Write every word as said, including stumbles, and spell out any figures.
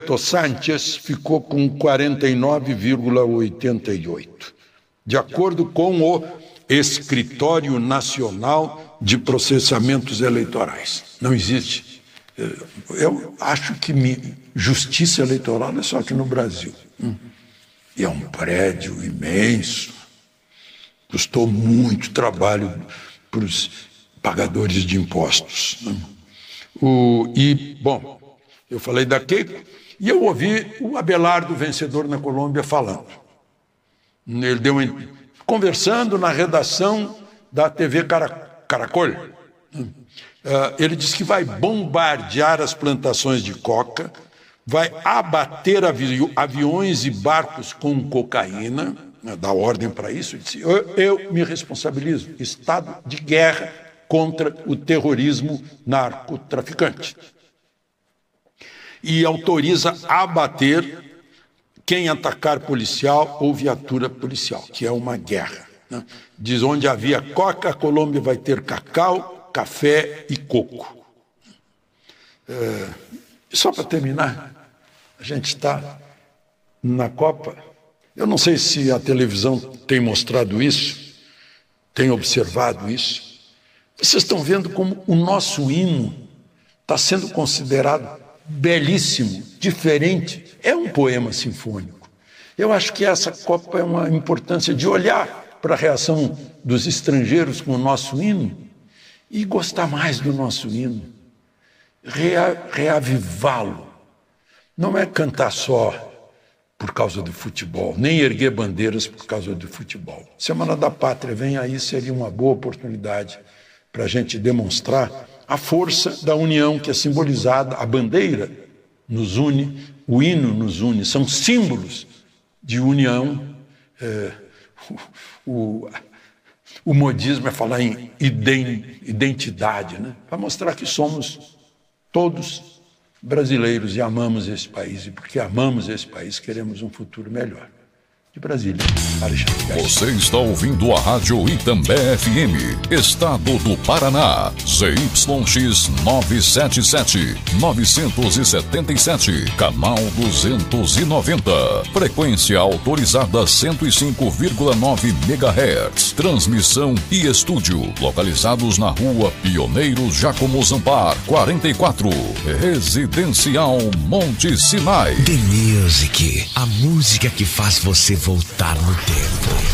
Sánchez ficou com quarenta e nove vírgula oitenta e oito, de acordo com o Escritório Nacional de Processamentos Eleitorais. Não existe. Eu acho que justiça eleitoral é só aqui no Brasil. E é um prédio imenso, custou muito trabalho para os pagadores de impostos. O, e, bom, eu falei da Keiko, e eu ouvi o Abelardo, vencedor na Colômbia, falando. Ele deu uma, conversando na redação da T V Caracol. Ele disse que vai bombardear as plantações de coca, vai abater avi aviões e barcos com cocaína, dá ordem para isso. Ele disse, eu, eu me responsabilizo, estado de guerra contra o terrorismo narcotraficante. E autoriza abater quem atacar policial ou viatura policial, que é uma guerra. Né? Diz, onde havia coca, a Colômbia vai ter cacau, café e coco. É, só para terminar, a gente está na Copa. Eu não sei se a televisão tem mostrado isso, tem observado isso. Vocês estão vendo como o nosso hino está sendo considerado belíssimo, diferente. É um poema sinfônico. Eu acho que essa Copa é uma importância de olhar para a reação dos estrangeiros com o nosso hino e gostar mais do nosso hino, rea, reavivá-lo. Não é cantar só por causa do futebol, nem erguer bandeiras por causa do futebol. Semana da Pátria vem aí, seria uma boa oportunidade para a gente demonstrar a força da união que é simbolizada, a bandeira nos une, o hino nos une, são símbolos de união. É, o, o, o modismo é falar em identidade, né? Para mostrar que somos todos brasileiros e amamos esse país, e porque amamos esse país, queremos um futuro melhor. De Brasília, Alexandre Garcia. Você está ouvindo a Rádio Itambé F M, Estado do Paraná, Z Y X novecentos e setenta e sete, novecentos e setenta e sete, canal duzentos e noventa, frequência autorizada cento e cinco vírgula nove megahertz, transmissão e estúdio, localizados na rua Pioneiros Jacomo Zampar, quarenta e quatro, Residencial Monte Sinai. The Music, a música que faz você voltar no tempo.